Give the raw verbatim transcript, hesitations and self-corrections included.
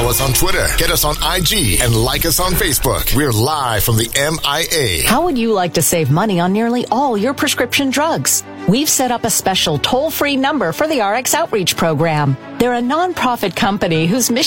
Follow us on Twitter, get us on I G, and like us on Facebook. We're live from the M I A. How would you like to save money on nearly all your prescription drugs? We've set up a special toll-free number for the R X Outreach Program. They're a nonprofit company whose mission